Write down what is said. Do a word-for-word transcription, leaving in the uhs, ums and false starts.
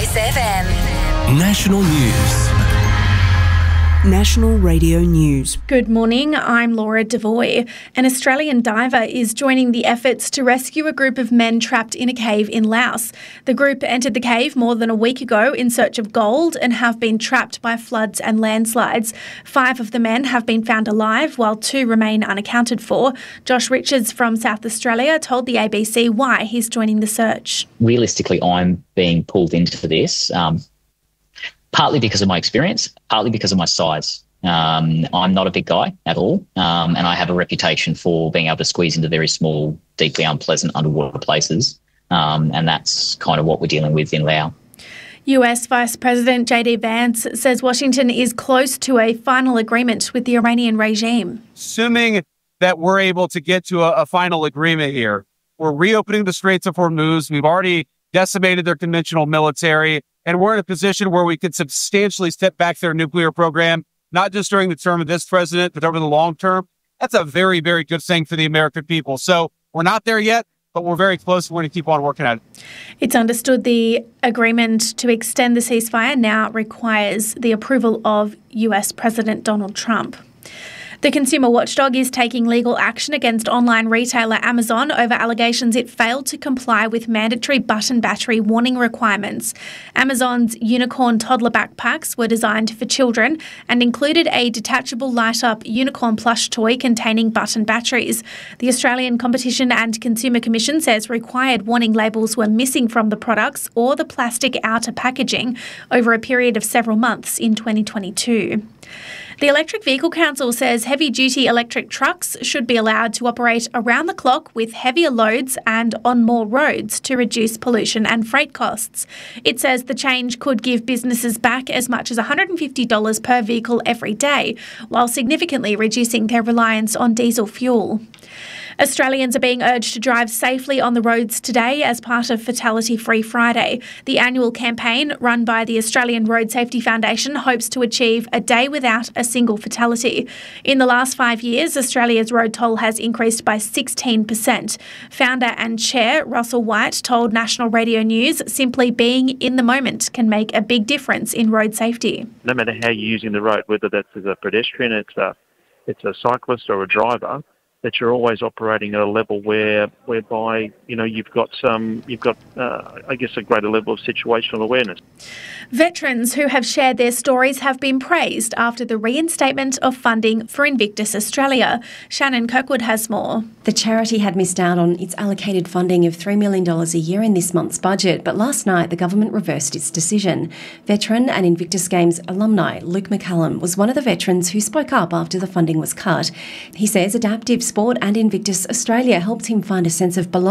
Voice F M. National News. National Radio News. Good morning, I'm Laura Devoy. An Australian diver is joining the efforts to rescue a group of men trapped in a cave in Laos. The group entered the cave more than a week ago in search of gold and have been trapped by floods and landslides. Five of the men have been found alive, while two remain unaccounted for. Josh Richards from South Australia told the A B C why he's joining the search. Realistically, I'm being pulled into this. Um, Partly because of my experience, partly because of my size. Um, I'm not a big guy at all, um, and I have a reputation for being able to squeeze into very small, deeply unpleasant underwater places, um, and that's kind of what we're dealing with in Laos. U S Vice President J D Vance says Washington is close to a final agreement with the Iranian regime. Assuming that we're able to get to a, a final agreement here, we're reopening the Straits of Hormuz. We've already decimated their conventional military. And we're in a position where we could substantially step back their nuclear program, not just during the term of this president, but over the long term. That's a very, very good thing for the American people. So we're not there yet, but we're very close. We're going to keep on working at it. It's understood the agreement to extend the ceasefire now requires the approval of U S President Donald Trump. The consumer watchdog is taking legal action against online retailer Amazon over allegations it failed to comply with mandatory button battery warning requirements. Amazon's unicorn toddler backpacks were designed for children and included a detachable light-up unicorn plush toy containing button batteries. The Australian Competition and Consumer Commission says required warning labels were missing from the products or the plastic outer packaging over a period of several months in twenty twenty-two. The Electric Vehicle Council says heavy-duty electric trucks should be allowed to operate around the clock with heavier loads and on more roads to reduce pollution and freight costs. It says the change could give businesses back as much as one hundred fifty dollars per vehicle every day, while significantly reducing their reliance on diesel fuel. Australians are being urged to drive safely on the roads today as part of Fatality Free Friday. The annual campaign, run by the Australian Road Safety Foundation, hopes to achieve a day without a single fatality. In the last five years, Australia's road toll has increased by sixteen percent. Founder and chair Russell White told National Radio News simply being in the moment can make a big difference in road safety. No matter how you're using the road, whether that's as a pedestrian, it's a, it's a cyclist or a driver, that you're always operating at a level where, whereby, you know, you've got some, you've got, uh, I guess, a greater level of situational awareness. Veterans who have shared their stories have been praised after the reinstatement of funding for Invictus Australia. Shannon Kirkwood has more. The charity had missed out on its allocated funding of three million dollars a year in this month's budget, but last night the government reversed its decision. Veteran and Invictus Games alumni Luke McCallum was one of the veterans who spoke up after the funding was cut. He says adaptive sport and Invictus Australia helped him find a sense of belonging